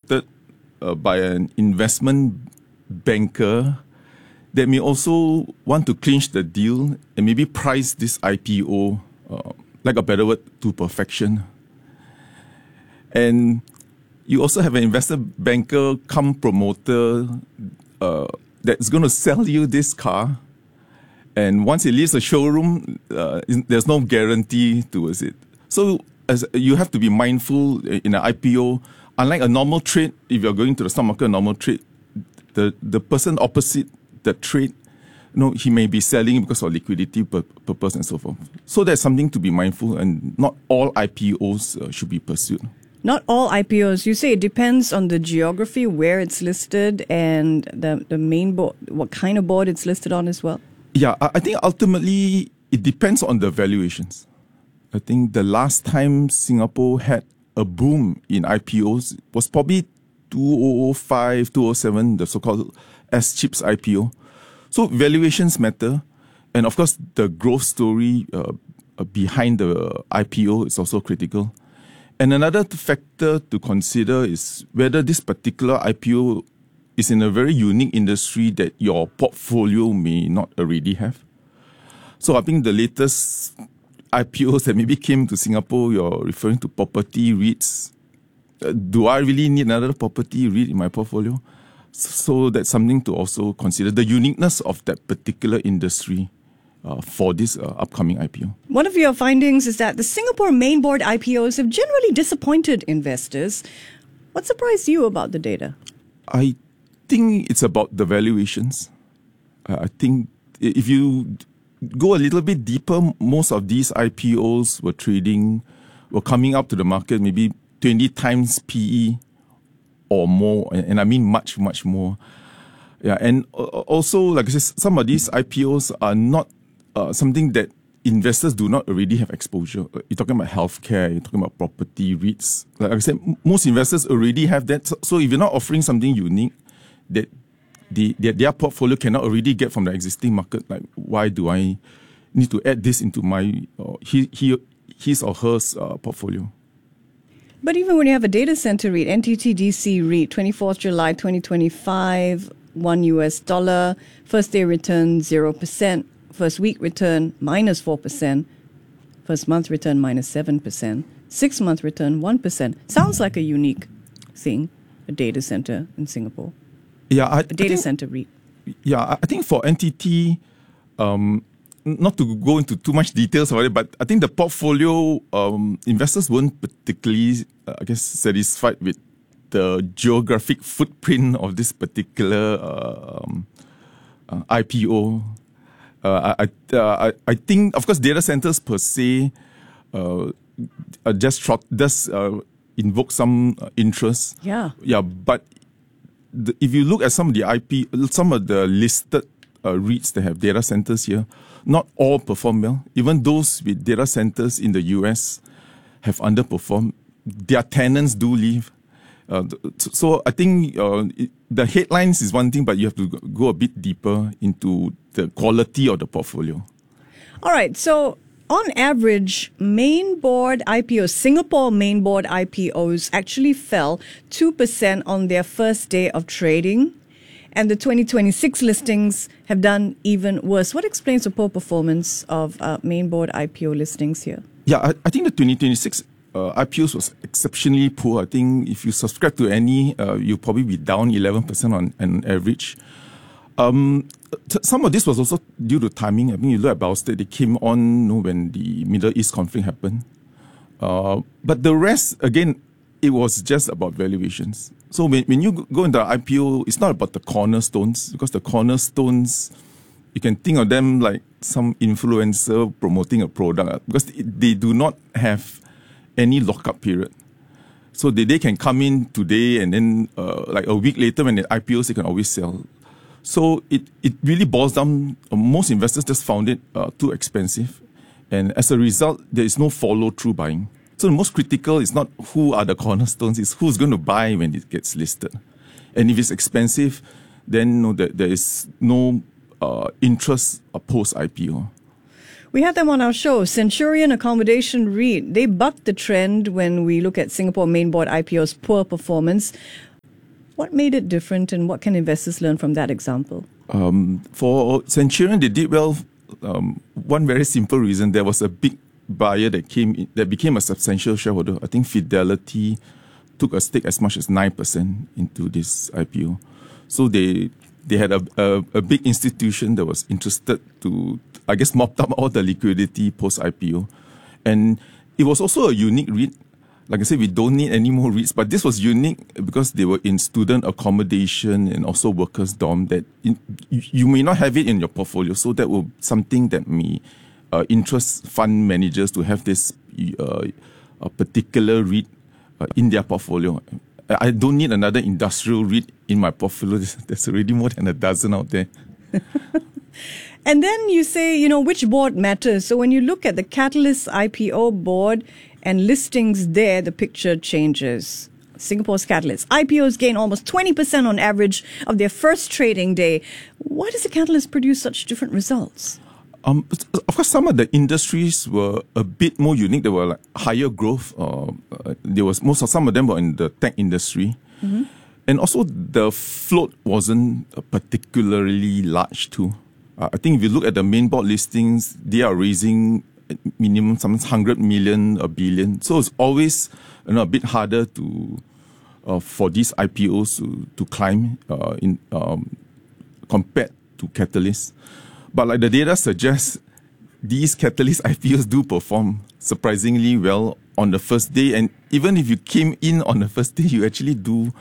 promoted by an investment banker that may also want to clinch the deal and maybe price this IPO, like a better word, to perfection. And you also have an investor banker come promoter that's going to sell you this car. And once it leaves the showroom, there's no guarantee towards it. So as you have to be mindful in an IPO. Unlike a normal trade, if you're going to the stock market, a normal trade, the person opposite the trade, he may be selling because of liquidity purpose and so forth. So there's something to be mindful, and not all IPOs should be pursued. Not all IPOs. You say it depends on the geography, where it's listed, and the main board, what kind of board it's listed on as well? Yeah, I think ultimately it depends on the valuations. I think the last time Singapore had a boom in IPOs was probably 2005, 2007, the so-called S-Chips IPO. So valuations matter. And of course, the growth story behind the IPO is also critical. And another factor to consider is whether this particular IPO is in a very unique industry that your portfolio may not already have. So I think the latest IPOs that maybe came to Singapore, you're referring to property REITs. Do I really need another property REIT in my portfolio? So that's something to also consider, the uniqueness of that particular industry for this upcoming IPO. One of your findings is that the Singapore main board IPOs have generally disappointed investors. What surprised you about the data? I think it's about the valuations. I think if you go a little bit deeper, most of these IPOs were coming up to the market maybe 20 times PE or more, and I mean much, much more. Yeah, and also, like I said, some of these IPOs are not something that investors do not already have exposure. You're talking about healthcare, you're talking about property REITs. Like I said, most investors already have that. So if you're not offering something unique that their portfolio cannot already get from the existing market, like why do I need to add this into my his or her portfolio? But even when you have a data center REIT, NTTDC REIT, 24th July 2025, $1, first day return 0%, first week return minus 4%, first month return minus 7%, 6 month return 1%. Sounds like a unique thing, a data center in Singapore. Yeah, a data center REIT. Yeah, I think for NTT, not to go into too much details about it, but I think the portfolio investors weren't particularly, satisfied with the geographic footprint of this particular IPO. I think, of course, data centers per se just invoke some interest. Yeah. Yeah, but if you look at some of the listed REITs that have data centers here, not all perform well. Even those with data centers in the US have underperformed. Their tenants do leave. So I think the headlines is one thing, but you have to go a bit deeper into the quality of the portfolio. All right. So on average, main board IPOs, Singapore main board IPOs actually fell 2% on their first day of trading. And the 2026 listings have done even worse. What explains the poor performance of main board IPO listings here? Yeah, I think the 2026 IPOs was exceptionally poor. I think if you subscribe to any, you'll probably be down 11% on average. Some of this was also due to timing. I mean, you look at Ballstate, they came on when the Middle East conflict happened. But the rest, again, it was just about valuations. So when you go into the IPO, it's not about the cornerstones, because the cornerstones, you can think of them like some influencer promoting a product, because they do not have any lockup period. So they can come in today and then like a week later when the IPOs, they can always sell. So it really boils down, most investors just found it too expensive. And as a result, there is no follow-through buying. So the most critical is not who are the cornerstones, it's who's going to buy when it gets listed. And if it's expensive, then there is no interest post-IPO. We had them on our show, Centurion Accommodation REIT. They bucked the trend when we look at Singapore main board IPO's poor performance. What made it different, and what can investors learn from that example? For Centurion, they did well. One very simple reason: there was a big buyer that came in, that became a substantial shareholder. I think Fidelity took a stake as much as 9% into this IPO. So they had a big institution that was interested to, I guess, mop up all the liquidity post IPO, and it was also a unique REIT. Like I said, we don't need any more REITs, but this was unique because they were in student accommodation and also workers' dorm that you may not have it in your portfolio. So that will something that may interest fund managers to have this a particular REIT in their portfolio. I don't need another industrial REIT in my portfolio. There's already more than a dozen out there. And then you say, which board matters. So when you look at the Catalyst IPO board and listings there, the picture changes. Singapore's Catalyst IPOs gain almost 20% on average of their first trading day. Why does the Catalyst produce such different results? Of course, some of the industries were a bit more unique. They were like higher growth. Some of them were in the tech industry. Mm-hmm. And also the float wasn't particularly large too. I think if you look at the main board listings, they are raising minimum sometimes 100 million, a billion. So it's always a bit harder for these IPOs to climb compared to Catalyst. But like the data suggests, these Catalyst IPOs do perform surprisingly well on the first day. And even if you came in on the first day, you actually do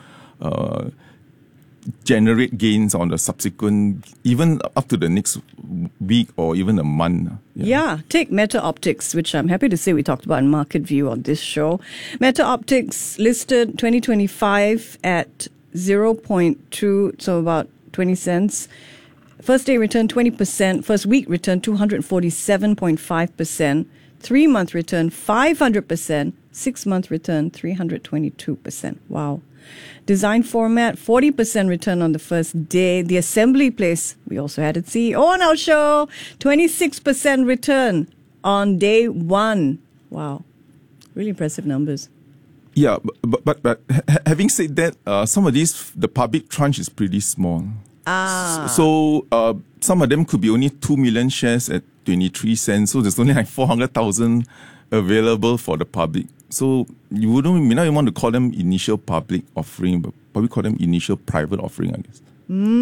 generate gains on the subsequent, even up to the next week or even a month. Yeah, take Meta Optics, which I'm happy to say we talked about in Market View on this show. Meta Optics listed 2025 at 0.2, so about 20 cents. First day return 20%, first week return 247.5%, 3-month return 500%, 6-month return 322%. Wow. Design format, 40% return on the first day. The assembly place, we also had its CEO on our show, 26% return on day one. Wow. Really impressive numbers. Yeah, but having said that, some of these, the public tranche is pretty small. So some of them could be only 2 million shares at 23 cents. So there's only like 400,000 available for the public. So you may not even want to call them initial public offering, but probably call them initial private offering, I guess.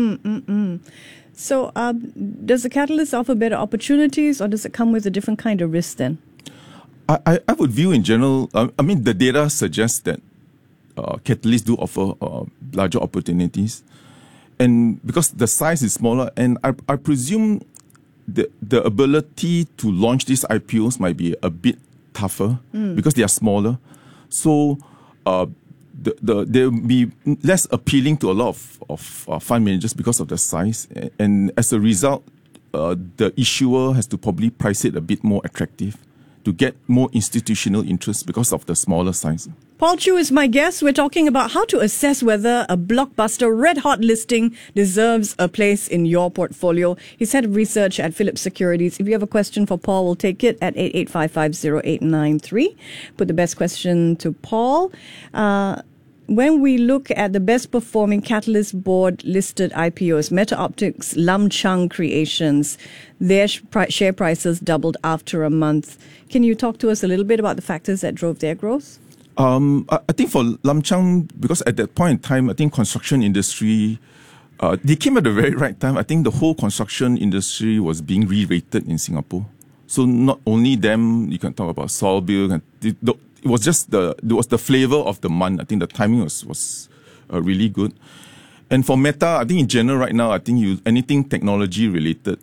So does the Catalyst offer better opportunities, or does it come with a different kind of risk then? I would view in general, the data suggests that Catalyst do offer larger opportunities. And because the size is smaller, and I presume the ability to launch these IPOs might be a bit tougher because they are smaller. So they'll be less appealing to a lot of fund managers because of the size. And as a result, the issuer has to probably price it a bit more attractive to get more institutional interest because of the smaller size. Paul Chew is my guest. We're talking about how to assess whether a blockbuster red-hot listing deserves a place in your portfolio. He's head of research at Phillips Securities. If you have a question for Paul, we'll take it at 88550893. Put the best question to Paul. When we look at the best performing Catalyst board listed IPOs, Meta Optics, Lam Chung Creations, their share prices doubled after a month. Can you talk to us a little bit about the factors that drove their growth? I think for Lam Chung, because at that point in time, I think construction industry, they came at the very right time. I think the whole construction industry was being re-rated in Singapore. So not only them, you can talk about Solbil. It was just the flavor of the month. I think the timing was really good. And for Meta, I think in general right now, I think anything technology related,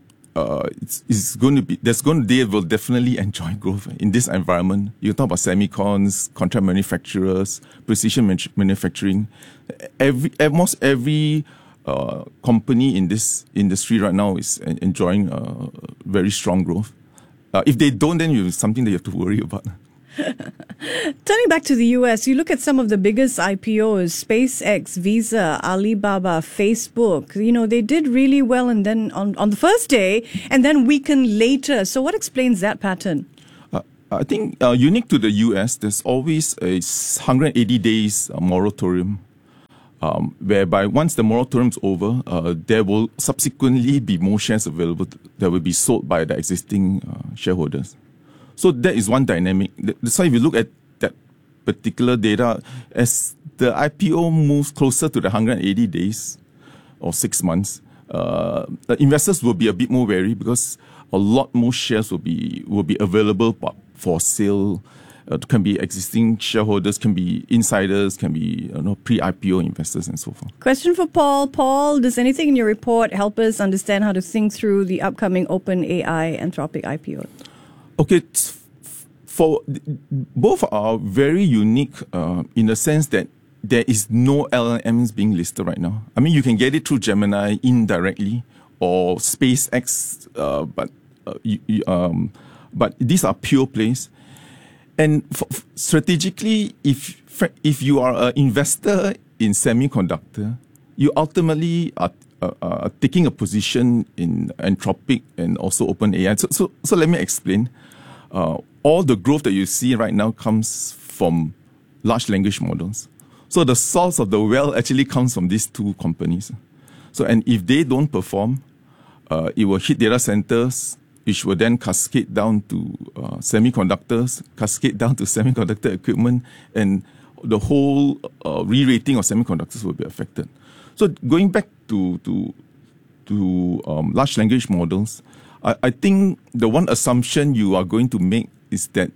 they will definitely enjoy growth in this environment. You talk about semicons, contract manufacturers, precision manufacturing. Almost every company in this industry right now is enjoying very strong growth. If they don't, then it's something that you have to worry about. Turning back to the US, you look at some of the biggest IPOs, SpaceX, Visa, Alibaba, Facebook. They did really well and then on the first day and then weakened later. So what explains that pattern? I think unique to the US, there's always a 180 days moratorium. whereby once the moratorium is over, there will subsequently be more shares available that will be sold by the existing shareholders. So that is one dynamic. That's why if you look at that particular data, as the IPO moves closer to the 180 days or 6 months, the investors will be a bit more wary because a lot more shares will be available for sale. Can be existing shareholders, can be insiders, can be pre-IPO investors and so forth. Question for Paul. Paul, does anything in your report help us understand how to think through the upcoming OpenAI Anthropic IPO? Okay, for both are very unique in the sense that there is no LLMs being listed right now. I mean, you can get it through Gemini indirectly or SpaceX, but these are pure plays. And strategically, if you are an investor in semiconductor, you ultimately are taking a position in Anthropic and also OpenAI. So let me explain. All the growth that you see right now comes from large language models. So the source of the wealth actually comes from these two companies. So, and if they don't perform, it will hit data centers, which will then cascade down to semiconductors, cascade down to semiconductor equipment, and the whole re-rating of semiconductors will be affected. So going back to large language models, I think the one assumption you are going to make is that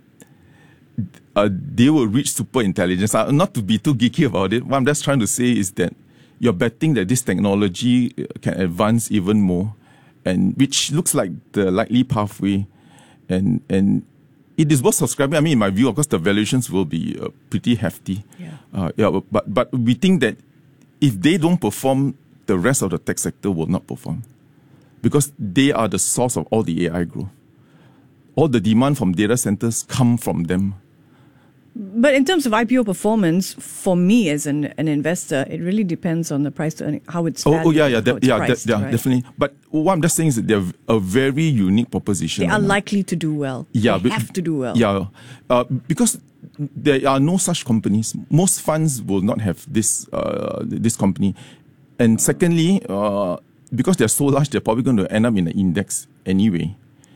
they will reach super intelligence. Not to be too geeky about it, what I'm just trying to say is that you're betting that this technology can advance even more, and which looks like the likely pathway, and it is worth subscribing. I mean, in my view, of course, the valuations will be pretty hefty. But we think that if they don't perform, the rest of the tech sector will not perform, because they are the source of all the AI growth. All the demand from data centers come from them. But in terms of IPO performance, for me as an investor, it really depends on the price to earning, how it's valued. Definitely. But what I'm just saying is that they're a very unique proposition. They are likely to do well. Yeah, they have to do well. Yeah, because there are no such companies. Most funds will not have this company. And secondly, because they're so large, they're probably going to end up in the index anyway.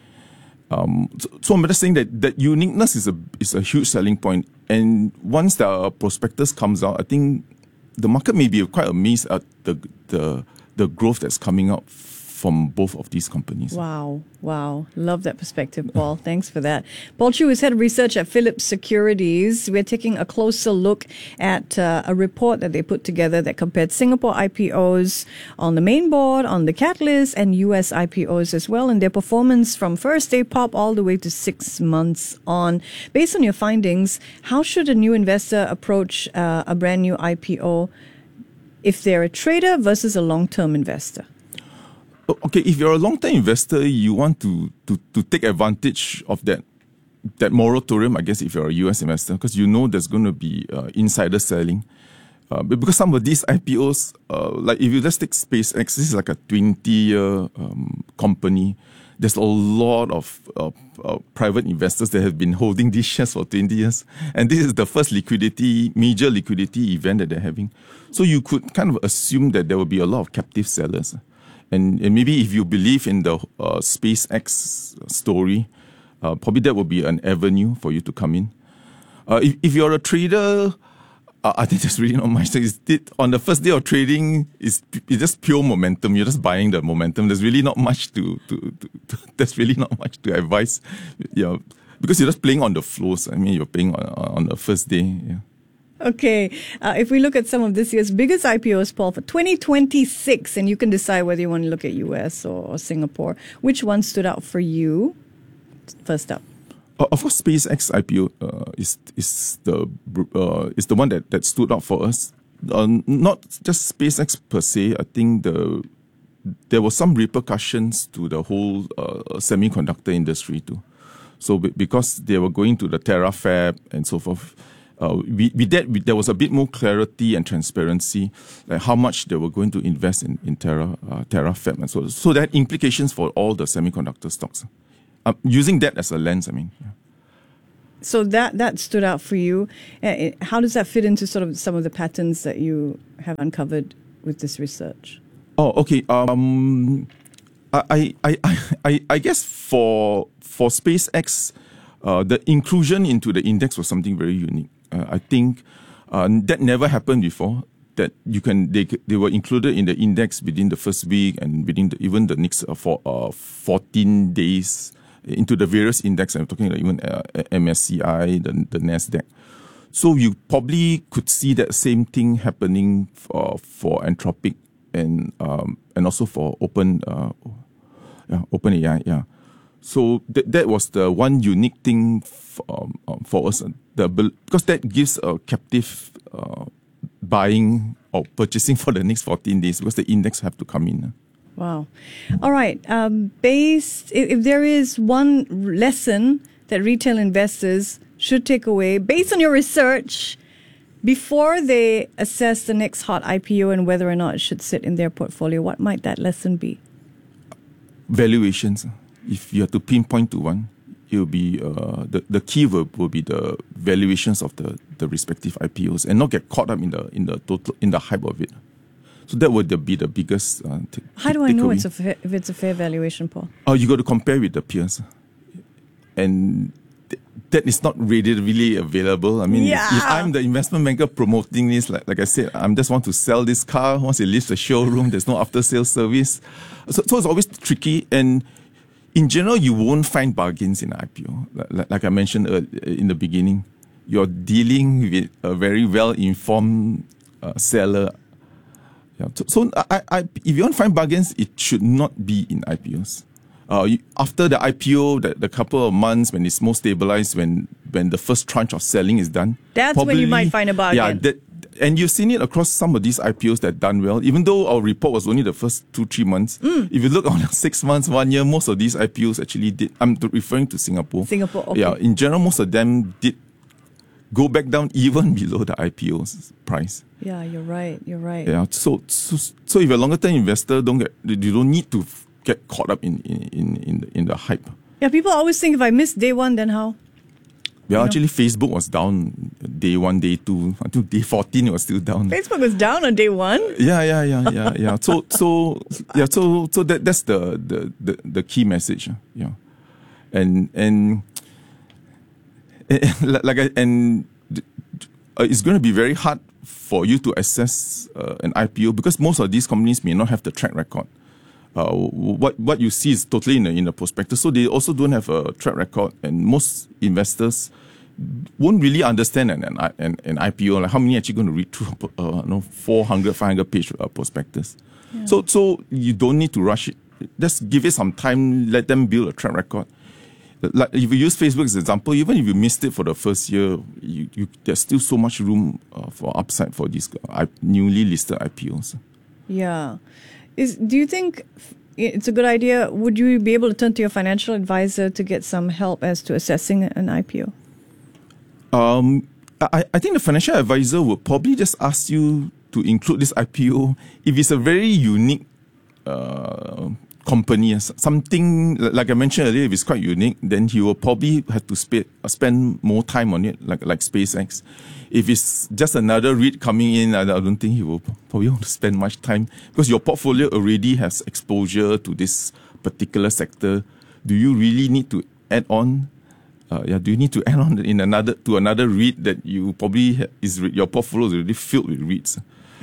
So I'm just saying that uniqueness is a huge selling point. And once the prospectus comes out, I think the market may be quite amazed at the growth that's coming out from both of these companies. Wow. Love that perspective, Paul. Thanks for that. Paul Chew is head of research at Phillips Securities. We're taking a closer look at a report that they put together that compared Singapore IPOs on the main board, on the Catalyst, and US IPOs as well, and their performance from first day pop all the way to 6 months on. Based on your findings, how should a new investor approach a brand new IPO if they're a trader versus a long-term investor? Okay, if you're a long-term investor, you want to take advantage of that moratorium, I guess, if you're a US investor, because you know there's going to be insider selling. Because some of these IPOs, like if you just take SpaceX, this is like a 20-year company. There's a lot of private investors that have been holding these shares for 20 years. And this is the first major liquidity event that they're having. So you could kind of assume that there will be a lot of captive sellers. And maybe if you believe in the SpaceX story, probably that will be an avenue for you to come in. If you're a trader, I think there's really not much. On the first day of trading, it's just pure momentum. You're just buying the momentum. There's really not much to advise. Yeah, because you're just playing on the flows. I mean, you're playing on the first day. Yeah. Okay, if we look at some of this year's biggest IPOs, Paul, for 2026, and you can decide whether you want to look at US or Singapore, which one stood out for you? First up. Of course, SpaceX IPO is the one that stood out for us. Not just SpaceX per se. I think there were some repercussions to the whole semiconductor industry too. So because they were going to the Terafab and so forth, there was a bit more clarity and transparency, like how much they were going to invest in Terafab and so that had implications for all the semiconductor stocks. Using that as a lens, I mean. Yeah. So that stood out for you. How does that fit into sort of some of the patterns that you have uncovered with this research? Oh, okay. I guess for SpaceX, the inclusion into the index was something very unique. I think that never happened before. That they were included in the index within the first week and within even the next 14 days into the various index. I'm talking about even MSCI, the Nasdaq. So you probably could see that same thing happening for Anthropic and also for OpenAI. Yeah. So that was the one unique thing for us, because that gives a captive buying or purchasing for the next 14 days because the index have to come in. Wow. All right. If there is one lesson that retail investors should take away based on your research before they assess the next hot IPO and whether or not it should sit in their portfolio, what might that lesson be? Valuations. If you have to pinpoint to one, it will be the key will be the valuations of the respective IPOs and not get caught up in the hype of it. So that would be the biggest. How do I know if it's a fair valuation, Paul? Oh, you got to compare with the peers, and that is not really available. I mean, if I'm the investment banker promoting this, like I said, I just want to sell this car. Once it leaves the showroom, there's no after sales service, so it's always tricky. And in general, you won't find bargains in IPO. Like I mentioned in the beginning, you're dealing with a very well-informed seller. Yeah. So if you want to find bargains, it should not be in IPOs. After the IPO, the couple of months when it's more stabilized, when the first tranche of selling is done, that's when you might find a bargain. Yeah, and you've seen it across some of these IPOs that done well. Even though our report was only the first 2-3 months, if you look on 6 months, 1 year, most of these IPOs actually did. I'm referring to Singapore. Singapore, okay. Yeah, in general, most of them did go back down even below the IPO's price. Yeah, you're right. Yeah, so if you're a longer term investor, you don't need to get caught up in the hype. Yeah, people always think if I miss day one, then how? Yeah, actually, Facebook was down day 1, day 2 until day 14. It was still down. Facebook was down on day 1. Yeah. So that's the key message. Yeah, and it's going to be very hard for you to assess an IPO because most of these companies may not have the track record. What you see is totally in the prospectus, so they also don't have a track record, and most investors won't really understand an IPO, like how many actually going to read through 400, 500 page prospectus. Yeah. So you don't need to rush it. Just give it some time, let them build a track record. Like if you use Facebook as an example, even if you missed it for the first year, there's still so much room for upside for these newly listed IPOs. Yeah. Do you think it's a good idea? Would you be able to turn to your financial advisor to get some help as to assessing an IPO? I think the financial advisor will probably just ask you to include this IPO if it's a very unique company, something like I mentioned earlier. If it's quite unique, then he will probably have to spend more time on it, like SpaceX. If it's just another REIT coming in, I don't think he will probably want to spend much time because your portfolio already has exposure to this particular sector. Do you really need to add on? Do you need to add on to another REIT that you probably your portfolio is already filled with REITs?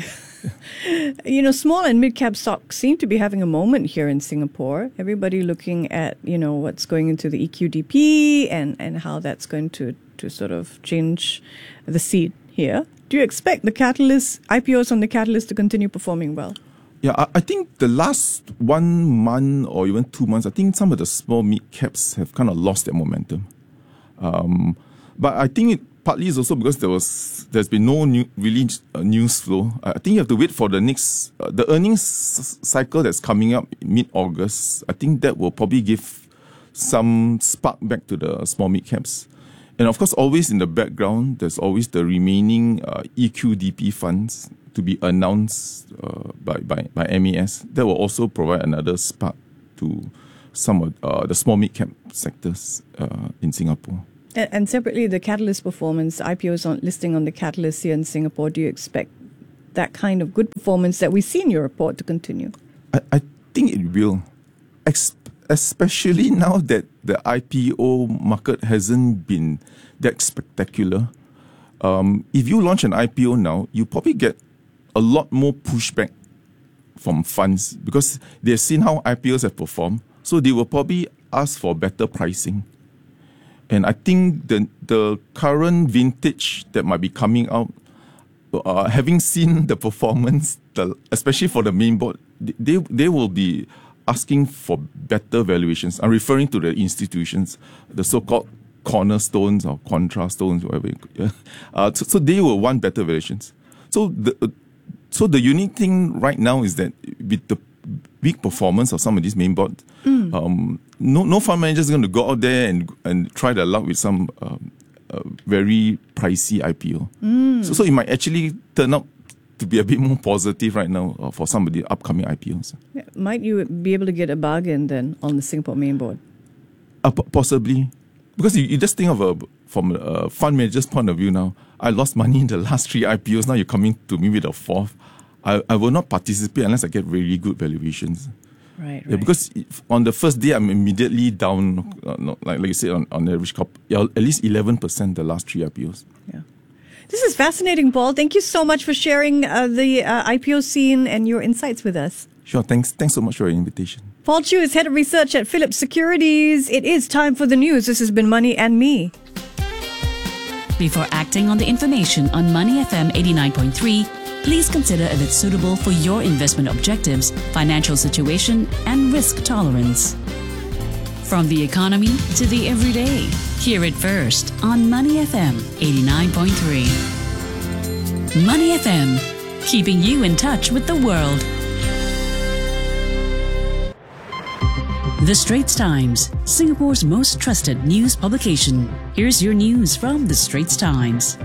Small and mid-cap stocks seem to be having a moment here in Singapore. Everybody looking at, what's going into the EQDP and how that's going to sort of change the seed here. Do you expect the IPOs on the Catalyst to continue performing well? Yeah, I think the last 1 month or even 2 months, I think some of the small mid-caps have kind of lost their momentum. But I think it partly is also because there's been no news flow. I think you have to wait for the next the earnings cycle that's coming up mid-August. I think that will probably give some spark back to the small mid caps. And of course, always in the background, there's always the remaining EQDP funds to be announced by MAS. That will also provide another spark to some of the small mid cap sectors in Singapore. And separately, the Catalyst performance, IPOs on listing on the Catalyst here in Singapore, do you expect that kind of good performance that we see in your report to continue? I think it will, especially now that the IPO market hasn't been that spectacular. If you launch an IPO now, you probably get a lot more pushback from funds because they've seen how IPOs have performed. So they will probably ask for better pricing. And I think the current vintage that might be coming out, having seen the performance, especially for the main board, they will be asking for better valuations. I'm referring to the institutions, the so-called cornerstones or contrastones, whatever. So they will want better valuations. So the unique thing right now is that with the weak performance of some of these main boards, no fund manager is going to go out there and try their luck with some very pricey IPO. So it might actually turn out to be a bit more positive right now for some of the upcoming IPOs. Yeah. Might you be able to get a bargain then on the Singapore main board? Possibly. Because you just think of from a fund manager's point of view now, I lost money in the last 3 IPOs, now you're coming to me with a 4th. I will not participate unless I get very good valuations. Right. Yeah, because on the first day, I'm immediately down, like you said, on average, at least 11% the last 3 IPOs. Yeah. This is fascinating, Paul. Thank you so much for sharing the IPO scene and your insights with us. Sure. Thanks so much for your invitation. Paul Chew is Head of Research at Philips Securities. It is time for the news. This has been Money and Me. Before acting on the information on Money FM 89.3, please consider if it's suitable for your investment objectives, financial situation, and risk tolerance. From the economy to the everyday, hear it first on Money FM 89.3. Money FM, keeping you in touch with the world. The Straits Times, Singapore's most trusted news publication. Here's your news from The Straits Times.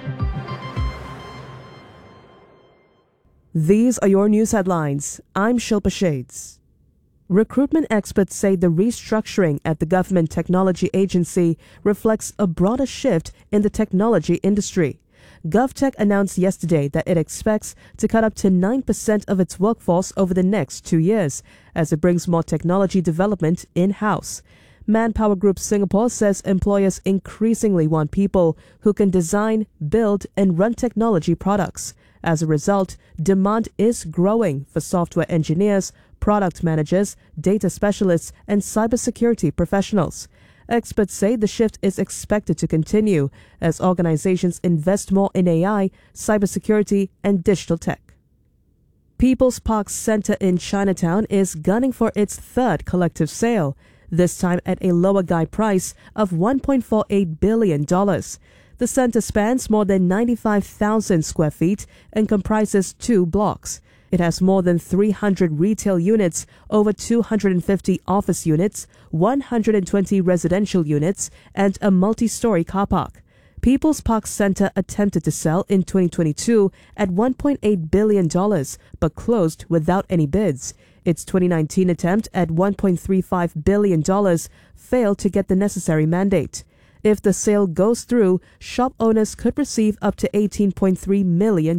These are your news headlines. I'm Shilpa Shades. Recruitment experts say the restructuring at the Government Technology Agency reflects a broader shift in the technology industry. GovTech announced yesterday that it expects to cut up to 9% of its workforce over the next 2 years as it brings more technology development in-house. Manpower Group Singapore says employers increasingly want people who can design, build, and run technology products. As a result, demand is growing for software engineers, product managers, data specialists, and cybersecurity professionals. Experts say the shift is expected to continue as organizations invest more in AI, cybersecurity, and digital tech. People's Park Centre in Chinatown is gunning for its 3rd collective sale, this time at a lower guide price of $1.48 billion. The centre spans more than 95,000 square feet and comprises 2 blocks. It has more than 300 retail units, over 250 office units, 120 residential units, and a multi-story car park. People's Park Centre attempted to sell in 2022 at $1.8 billion, but closed without any bids. Its 2019 attempt at $1.35 billion failed to get the necessary mandate. If the sale goes through, shop owners could receive up to $18.3 million.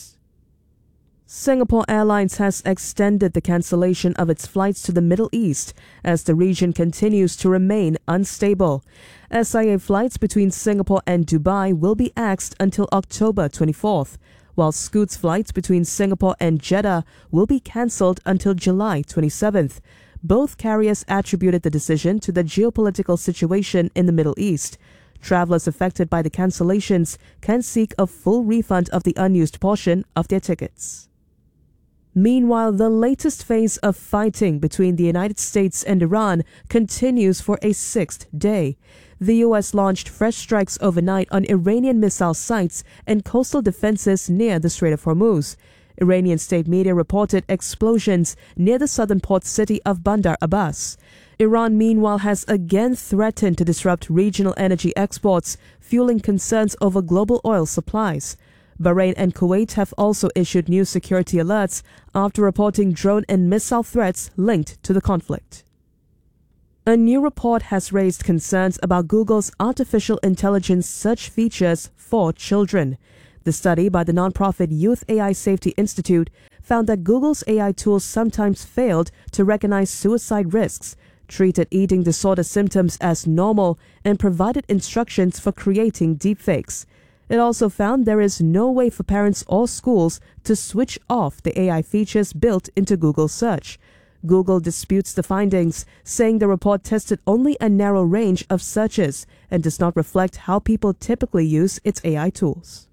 Singapore Airlines has extended the cancellation of its flights to the Middle East as the region continues to remain unstable. SIA flights between Singapore and Dubai will be axed until October 24th, while Scoot's flights between Singapore and Jeddah will be cancelled until July 27th. Both carriers attributed the decision to the geopolitical situation in the Middle East. Travelers affected by the cancellations can seek a full refund of the unused portion of their tickets. Meanwhile, the latest phase of fighting between the United States and Iran continues for a 6th day. The U.S. launched fresh strikes overnight on Iranian missile sites and coastal defenses near the Strait of Hormuz. Iranian state media reported explosions near the southern port city of Bandar Abbas. Iran, meanwhile, has again threatened to disrupt regional energy exports, fueling concerns over global oil supplies. Bahrain and Kuwait have also issued new security alerts after reporting drone and missile threats linked to the conflict. A new report has raised concerns about Google's artificial intelligence search features for children. The study by the nonprofit Youth AI Safety Institute found that Google's AI tools sometimes failed to recognize suicide risks, treated eating disorder symptoms as normal, and provided instructions for creating deepfakes. It also found there is no way for parents or schools to switch off the AI features built into Google Search. Google disputes the findings, saying the report tested only a narrow range of searches and does not reflect how people typically use its AI tools.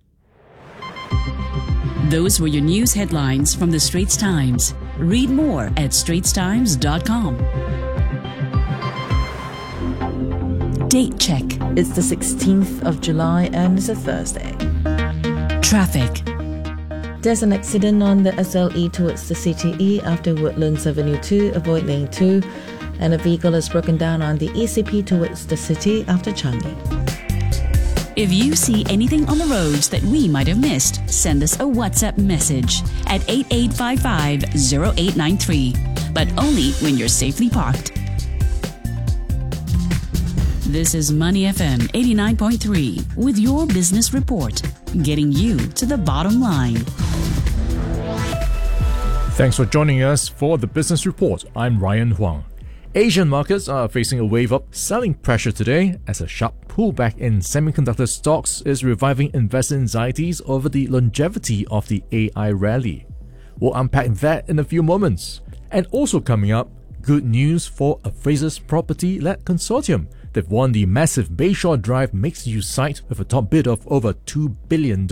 Those were your news headlines from the Straits Times. Read more at straitstimes.com. Date check. It's the 16th of July and it's a Thursday. Traffic. There's an accident on the SLE towards the CTE after Woodlands Avenue 2, avoid lane 2, and a vehicle has broken down on the ECP towards the city after Changi. If you see anything on the roads that we might have missed, send us a WhatsApp message at 8855-0893, but only when you're safely parked. This is Money FM 89.3 with your business report, getting you to the bottom line. Thanks for joining us for the Business Report. I'm Ryan Huang. Asian markets are facing a wave of selling pressure today as a sharp pullback in semiconductor stocks is reviving investor anxieties over the longevity of the AI rally. We'll unpack that in a few moments. And also coming up, good news for a Frasers Property-led consortium. They've won the massive Bayshore Drive mixed-use site with a top bid of over $2 billion.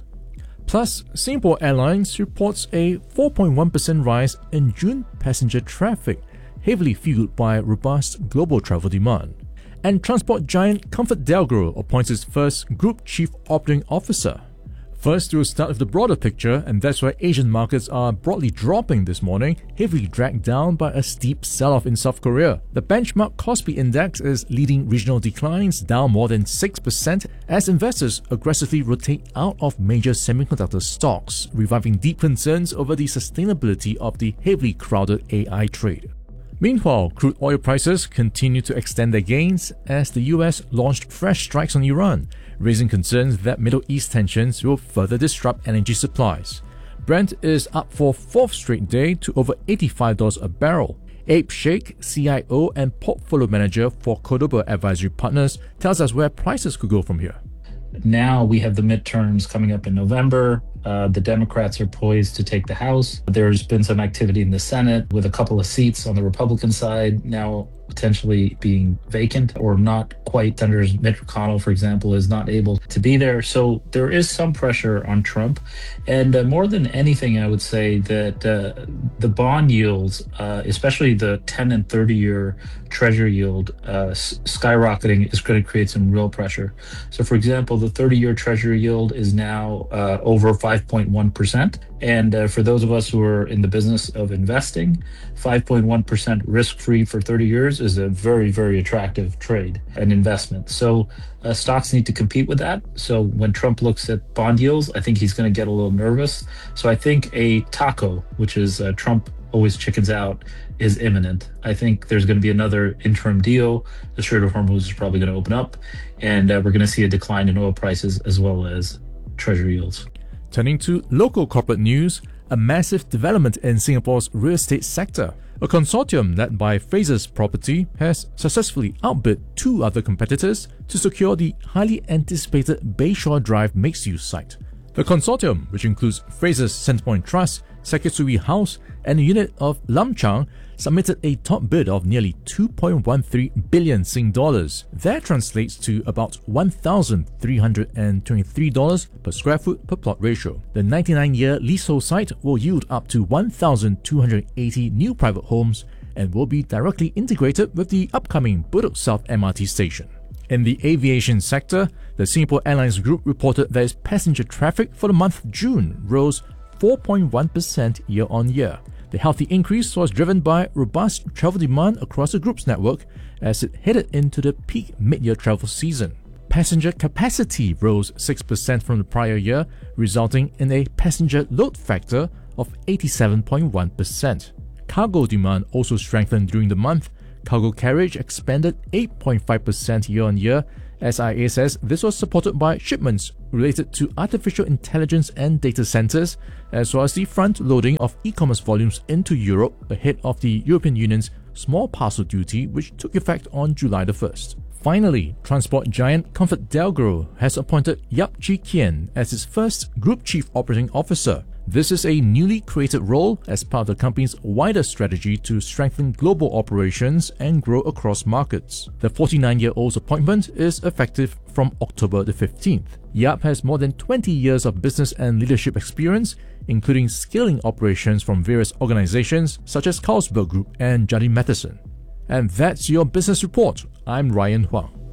Plus, Singapore Airlines reports a 4.1% rise in June passenger traffic, heavily fueled by robust global travel demand. And transport giant ComfortDelGro appoints its first Group Chief Operating Officer. First, we'll start with the broader picture, and that's why Asian markets are broadly dropping this morning, heavily dragged down by a steep sell-off in South Korea. The benchmark Kospi Index is leading regional declines, down more than 6%, as investors aggressively rotate out of major semiconductor stocks, reviving deep concerns over the sustainability of the heavily crowded AI trade. Meanwhile, crude oil prices continue to extend their gains as the US launched fresh strikes on Iran, raising concerns that Middle East tensions will further disrupt energy supplies. Brent is up for fourth straight day to over $85 a barrel. Abe Sheikh, CIO and portfolio manager for Cordoba Advisory Partners, tells us where prices could go from here. Now we have the midterms coming up in November. The Democrats are poised to take the House. There's been some activity in the Senate with a couple of seats on the Republican side now potentially being vacant or not quite. Senator Mitch McConnell, for example, is not able to be there. So there is some pressure on Trump. And more than anything, I would say that the bond yields, especially the 10 and 30-year Treasury yield, skyrocketing is going to create some real pressure. So, for example, the 30-year Treasury yield is now over 5.1%. And for those of us who are in the business of investing, 5.1% risk-free for 30 years is a very, very attractive trade and investment. So stocks need to compete with that. So when Trump looks at bond yields, I think he's going to get a little nervous. So I think a taco, which is Trump always chickens out, is imminent. I think there's going to be another interim deal. The Strait of Hormuz is probably going to open up, and we're going to see a decline in oil prices as well as Treasury yields. Turning to local corporate news, a massive development in Singapore's real estate sector. A consortium led by Frasers Property has successfully outbid two other competitors to secure the highly anticipated Bayshore Drive mixed-use site. The consortium, which includes Frasers Centrepoint Trust, Sekisui House, and a unit of Lam Chang, submitted a top bid of nearly 2.13 billion Sing dollars. That translates to about $1,323 per square foot per plot ratio. The 99-year leasehold site will yield up to 1,280 new private homes and will be directly integrated with the upcoming Bedok South MRT station. In the aviation sector, the Singapore Airlines Group reported that its passenger traffic for the month of June rose 4.1% year-on-year. The healthy increase was driven by robust travel demand across the group's network as it headed into the peak mid-year travel season. Passenger capacity rose 6% from the prior year, resulting in a passenger load factor of 87.1%. Cargo demand also strengthened during the month. Cargo carriage expanded 8.5% year-on-year. SIA says this was supported by shipments related to artificial intelligence and data centers, as well as the front-loading of e-commerce volumes into Europe ahead of the European Union's small parcel duty, which took effect on July the 1st. Finally, transport giant ComfortDelGro has appointed Yap Chi Kien as its first Group Chief Operating Officer. This is a newly created role as part of the company's wider strategy to strengthen global operations and grow across markets. The 49-year-old's appointment is effective from October the 15th. Yap has more than 20 years of business and leadership experience, including scaling operations from various organizations such as Carlsberg Group and Jardine Matheson. And that's your business report. I'm Ryan Huang.